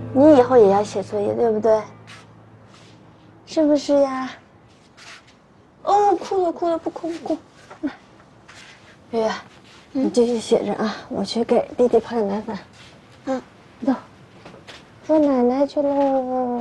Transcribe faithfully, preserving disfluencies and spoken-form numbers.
你以后也要写作业，对不对？是不是呀？哦，哭了哭了，不哭不哭。月月，你继续写着啊，我去给弟弟泡点奶粉。嗯，走，喝奶奶去喽。